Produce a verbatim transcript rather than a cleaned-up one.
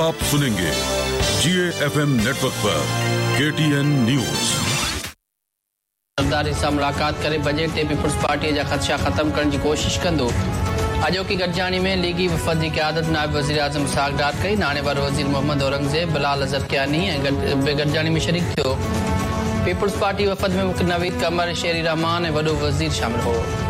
आप सुनेंगे जीए FM network पर केटीएन न्यूज़। सरदारी सां मुलाकात करे बजट ते पीपुल्स पार्टी जा खदशा ख़त्म करण जी कोशिश कंदो। अॼोकी गॾजाणी में लीगी वफ़द जी क़यादत नायब वज़ीर आज़म साग डार कई। नाणे वारो वज़ीर मोहम्मद औरंगज़ेब बिलाल अज़हर कियानी ऐं गॾजाणी में शरीक थियो। पीपुल्स पार्टी वफ़द में नवीद कमर शेरी रहमान ऐं वॾो वज़ीर शामिल हो।